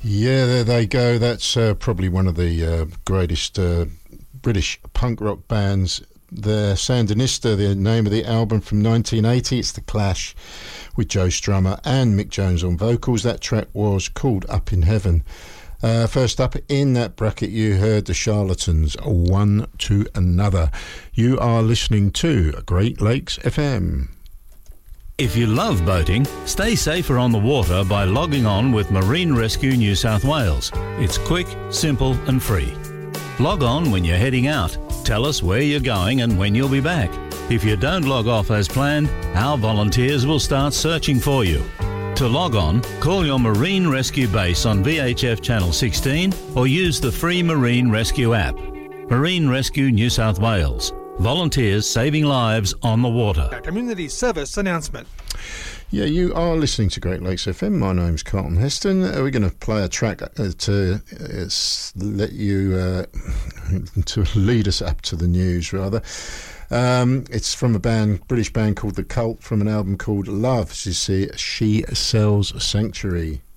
Yeah, there they go. That's probably one of the greatest British punk rock bands there. Sandinista, the name of the album from 1980. It's The Clash with Joe Strummer and Mick Jones on vocals. That track was called Up in Heaven. First up in that bracket, you heard the Charlatans, One to Another. You are listening to Great Lakes FM. If you love boating, stay safer on the water by logging on with Marine Rescue New South Wales. It's quick, simple and free. Log on when you're heading out. Tell us where you're going and when you'll be back. If you don't log off as planned, our volunteers will start searching for you. To log on, call your Marine Rescue base on VHF Channel 16 or use the free Marine Rescue app. Marine Rescue New South Wales. Volunteers saving lives on the water. A community service announcement. Yeah, you are listening to Great Lakes FM. My name's Carlton Heston. We're going to play a track to let you to lead us up to the news, rather. It's from a British band called The Cult, from an album called Love. You see, She Sells Sanctuary.